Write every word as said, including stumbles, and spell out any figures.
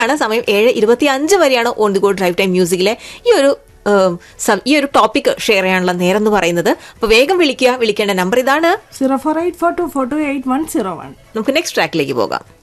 ആണ്. സമയം ഏഴ് ഇരുപത്തി അഞ്ച് വരെയാണ് on the go drive time മ്യൂസിക്കിലെ ഈ ഒരു ഈ ഒരു ടോപ്പിക് ഷെയർ ചെയ്യാനുള്ള നേരം എന്ന് പറയുന്നത്. അപ്പൊ വേഗം വിളിക്കുക. വിളിക്കേണ്ട നമ്പർ ഇതാണ് zero four eight four to four to eight one zero one. നമുക്ക് നെക്സ്റ്റ് ട്രാക്കിലേക്ക് പോകാം.